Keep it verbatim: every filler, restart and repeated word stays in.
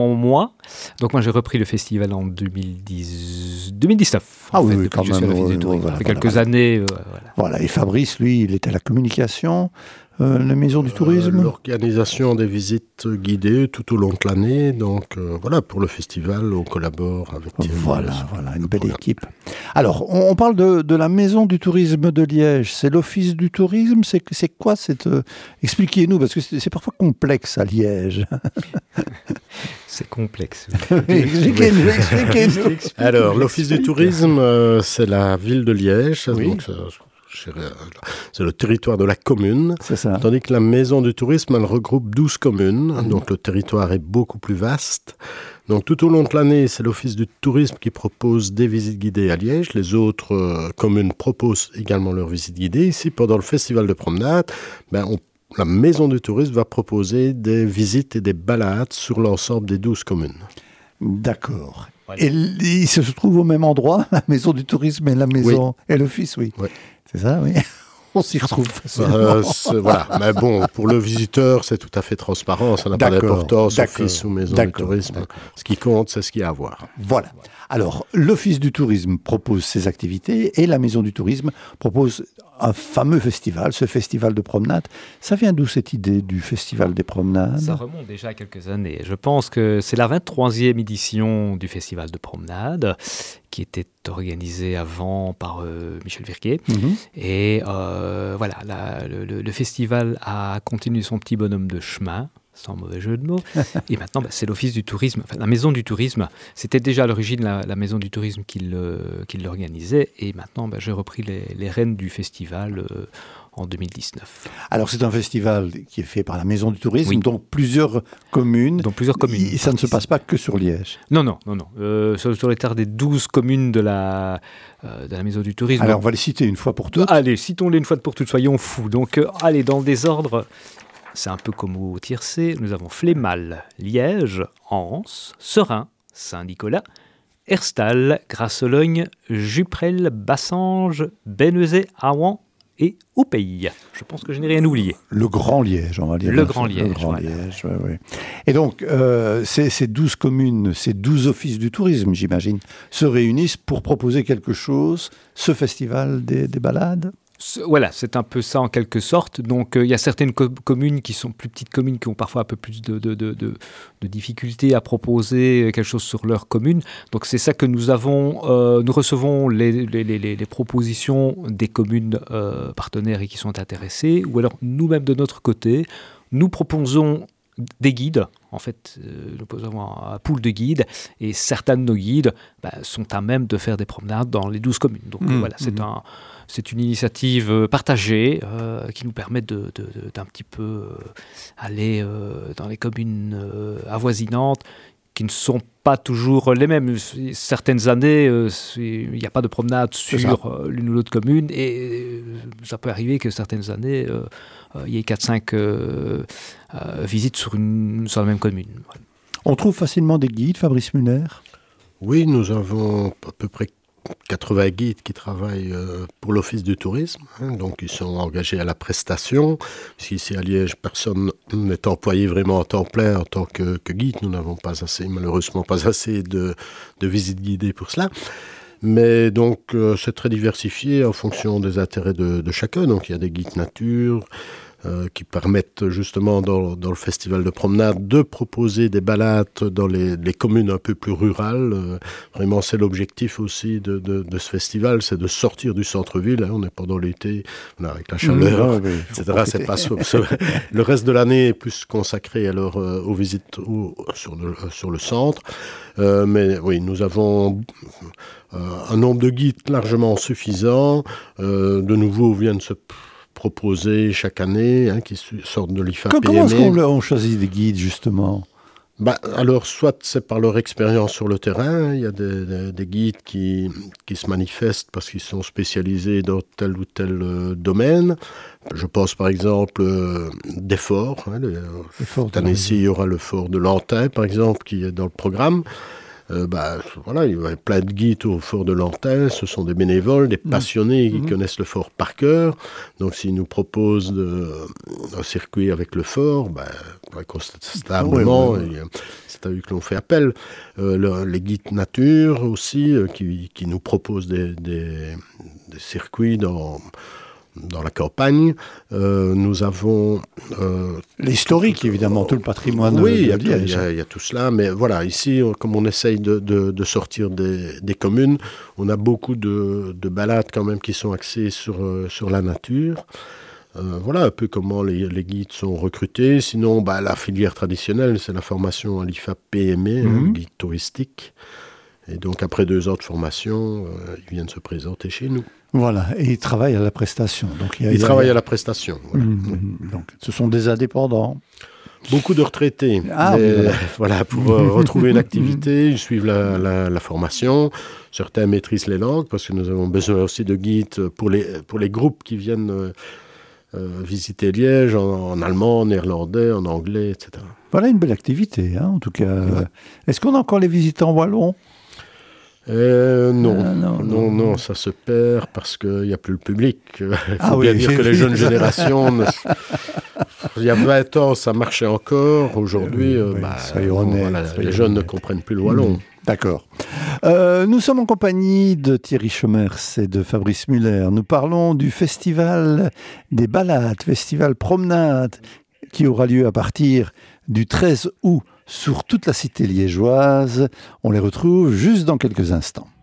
moi. Donc moi j'ai repris le festival en deux mille dix... deux mille dix-neuf. Ah oui, fait, oui quand même. Oui, oui, voilà, ça fait voilà, quelques voilà. années. Euh, voilà. Voilà, et Fabrice, lui, il était à la communication, euh, la maison du tourisme. Euh, l'organisation des visites guidées tout au long de l'année. Donc euh, voilà, pour le festival, on collabore avec Thierry. Voilà, voilà, une belle équipe. Alors, on, on parle de, de la maison du tourisme de Liège. C'est l'office du tourisme. C'est, c'est quoi cette... Euh, expliquez-nous, parce que c'est, c'est parfois complexe à Liège. C'est complexe. expliquez-nous, expliquez-nous. Alors, l'office du tourisme, euh, c'est la ville de Liège. Oui. Donc, ça, c'est le territoire de la commune. C'est ça. Tandis que la maison du tourisme, elle regroupe douze communes. Mmh. Donc, le territoire est beaucoup plus vaste. Donc, tout au long de l'année, c'est l'office du tourisme qui propose des visites guidées à Liège. Les autres euh, communes proposent également leurs visites guidées. Ici, pendant le festival de promenade, ben, on, la maison du tourisme va proposer des visites et des balades sur l'ensemble des douze communes. D'accord. Voilà. Et ils se trouvent au même endroit, la maison du tourisme et la maison oui. et l'office, oui. oui. C'est ça, oui. On s'y retrouve facilement. Euh, voilà, mais bon, pour le visiteur, c'est tout à fait transparent. Ça n'a d'accord, pas d'importance, office ou maison du tourisme. D'accord. Ce qui compte, c'est ce qu'il y a à voir. Voilà. Alors, l'office du tourisme propose ses activités et la maison du tourisme propose un fameux festival, ce festival de promenade. Ça vient d'où cette idée du festival des promenades ? Ça remonte déjà à quelques années. Je pense que c'est la vingt-troisième édition du festival de promenade qui était organisée avant par euh, Michel Virquier. Mmh. Et euh, voilà, la, le, le festival a continué son petit bonhomme de chemin, sans mauvais jeu de mots. Et maintenant, bah, c'est l'office du tourisme, enfin, la maison du tourisme. C'était déjà à l'origine la, la maison du tourisme qui, le, qui l'organisait. Et maintenant, bah, j'ai repris les, les rênes du festival euh, en deux mille dix-neuf. Alors, c'est un festival qui est fait par la maison du tourisme, oui. donc plusieurs communes. Donc plusieurs communes. Et ça ne se passe pas que sur Liège. Non, non, non, non. Euh, sur, sur les terres des douze communes de la, euh, de la maison du tourisme. Alors, on va les citer une fois pour toutes. Allez, citons-les une fois pour toutes, soyons fous. Donc, euh, allez, dans le désordre... C'est un peu comme au tiercé. Nous avons Flémal, Liège, Anse, Serein, Saint-Nicolas, Herstal, Grasse-Logne, Juprel, Bassange, Bénezet, Awan et Oupeille. Je pense que je n'ai rien oublié. Le Grand Liège, on va dire. Le Grand Liège. Le Grand voilà. Liège, ouais, ouais. Et donc, euh, ces, ces douze communes, ces douze offices du tourisme, j'imagine, se réunissent pour proposer quelque chose, ce festival des, des balades ? Voilà, c'est un peu ça en quelque sorte. Donc, il euh, y a certaines co- communes qui sont plus petites communes, qui ont parfois un peu plus de, de, de, de, de difficultés à proposer quelque chose sur leur commune. Donc, c'est ça que nous avons. Euh, nous recevons les, les, les, les propositions des communes euh, partenaires et qui sont intéressées. Ou alors, nous-mêmes, de notre côté, nous proposons des guides. En fait, euh, nous avons un, un pool de guides et certains de nos guides bah, sont à même de faire des promenades dans les douze communes. Donc, mmh, euh, voilà, c'est, mmh. un, c'est une initiative partagée euh, qui nous permet de, de, de, d'un petit peu euh, aller euh, dans les communes euh, avoisinantes qui ne sont pas toujours les mêmes. Certaines années, euh, il n'y a pas de promenade sur euh, l'une ou l'autre commune et euh, ça peut arriver que certaines années, euh, euh, il y ait quatre cinq euh, euh, visites sur, une, sur la même commune. Voilà. On trouve facilement des guides, Fabrice Muller ? Oui, nous avons à peu près quatre-vingts guides qui travaillent euh, pour l'Office du tourisme, hein, donc ils sont engagés à la prestation. Puisqu'ici à Liège, personne n'est employé vraiment en temps plein en tant que, que guide. Nous n'avons pas assez, malheureusement pas assez de, de visites guidées pour cela. Mais donc, euh, c'est très diversifié en fonction des intérêts de, de chacun. Donc, il y a des guides nature euh, qui permettent justement dans, dans le festival de promenade de proposer des balades dans les, les communes un peu plus rurales. Euh, vraiment, c'est l'objectif aussi de, de, de ce festival, c'est de sortir du centre-ville. Hein, on est pendant l'été, voilà, avec la chaleur, mmh, oui, et cetera. C'est pas, le reste de l'année est plus consacré alors euh, aux visites au, sur, le, sur le centre. Euh, mais oui, nous avons euh, un nombre de guides largement suffisant. Euh, de nouveau, viennent se p- proposer chaque année, hein, qui sortent de l'I F A P M E. Comment est-ce qu'on on choisit des guides, justement ? Bah, alors, soit c'est par leur expérience sur le terrain, il y a des, des, des guides qui, qui se manifestent parce qu'ils sont spécialisés dans tel ou tel euh, domaine. Je pense par exemple euh, des forts. Hein, les, cette année-ci, il y aura le fort de Lantin, par exemple, qui est dans le programme. Euh, bah, voilà, il y a plein de guides au fort de Lantin, ce sont des bénévoles, des passionnés mmh. qui mmh. connaissent le fort par cœur. Donc s'ils nous proposent de, un circuit avec le fort, bah, constatablement, oui, oui, oui. c'est à eux que l'on fait appel. Euh, le, les guides nature aussi, euh, qui, qui nous proposent des, des, des circuits dans... dans la campagne. Euh, nous avons... Euh, L'historique, tout, évidemment, tout le patrimoine. Oui, il y, y, y a tout cela, mais voilà, ici, comme on essaye de, de, de sortir des, des communes, on a beaucoup de, de balades quand même qui sont axées sur, euh, sur la nature. Euh, voilà un peu comment les, les guides sont recrutés. Sinon, bah, la filière traditionnelle, c'est la formation à l'I F A P M E, mm-hmm. hein, guide touristique. Et donc, après deux ans de formation, euh, ils viennent se présenter chez nous. Voilà, et ils travaillent à la prestation. Donc il y a, ils il y a, travaillent à la prestation. Voilà. Mmh, donc, ce sont des indépendants. Beaucoup de retraités. Ah, mais, voilà. voilà, pour retrouver une activité, ils suivent la, la, la formation. Certains maîtrisent les langues, parce que nous avons besoin aussi de guides pour les, pour les groupes qui viennent euh, euh, visiter Liège en, en allemand, en néerlandais, en anglais, et cetera. Voilà une belle activité, hein, en tout cas. Ouais. Est-ce qu'on a encore les visitants wallons ? Euh, non. Ah, non, non, non, non, ça se perd parce qu'il n'y a plus le public. Il faut ah, bien oui, dire que les jeunes générations, ne... il y a vingt ans, ça marchait encore. Aujourd'hui, euh, oui, bah, non, honnête, voilà, les jeunes honnête. ne comprennent plus le wallon. Mmh. D'accord. Euh, nous sommes en compagnie de Thierry Chomers et de Fabrice Muller. Nous parlons du festival des balades, festival promenade, qui aura lieu à partir du treize août sur toute la cité liégeoise. On les retrouve juste dans quelques instants.